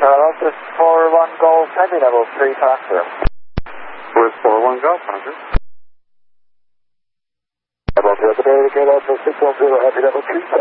Charlotte, this 41 Golf, heavy level 3 passenger. With 41 Golf, Hunter. Level 2 at the day, Kilo 610, heavy level 3